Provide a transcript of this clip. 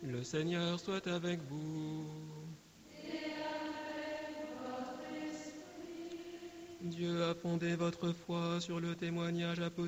Le Seigneur soit avec vous. Dieu a fondé votre foi sur le témoignage apostolique